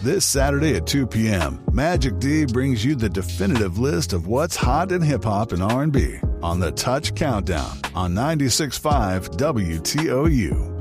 This Saturday at 2 p.m., Magic D brings you the definitive list of what's hot in hip-hop and R&B on the Touch Countdown on 96.5 WTOU.